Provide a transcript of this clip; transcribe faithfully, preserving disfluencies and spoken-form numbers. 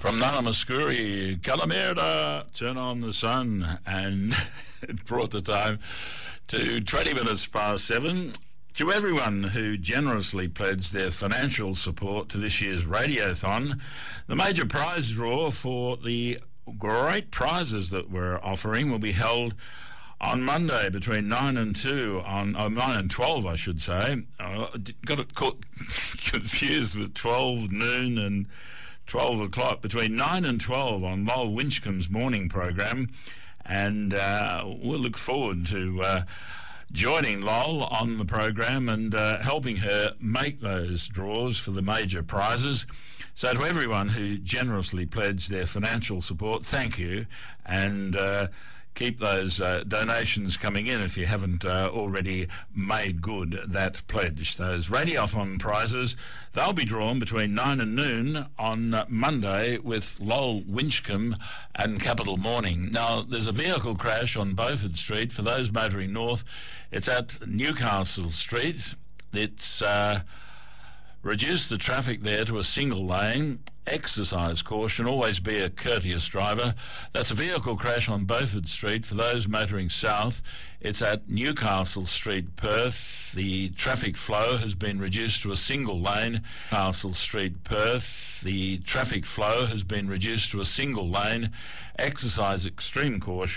From Nanamuskuri, Kalamerda, turn on the sun, and it brought the time to twenty minutes past seven. To everyone who generously pledged their financial support to this year's Radiothon, the major prize draw for the great prizes that we're offering will be held on Monday between nine and two, on oh, nine and twelve, I should say. Uh, got it caught, confused with twelve noon and twelve o'clock, between nine and twelve on Lol Winchcombe's morning program, and uh, we'll look forward to uh, joining Lol on the program and uh, helping her make those draws for the major prizes. So to everyone who generously pledged their financial support, thank you, and uh, keep those uh, donations coming in if you haven't uh, already made good that pledge. Those Radiothon prizes, they'll be drawn between nine and noon on uh, Monday with Lol Winchcombe and Capital Morning. Now, there's a vehicle crash on Beaufort Street. For those motoring north, it's at Newcastle Street. It's uh, reduced the traffic there to a single lane. Exercise caution, always be a courteous driver. That's a vehicle crash on Beaufort Street. For those motoring south, it's at Newcastle Street, Perth. The traffic flow has been reduced to a single lane. Newcastle Street, Perth. The traffic flow has been reduced to a single lane. Exercise extreme caution.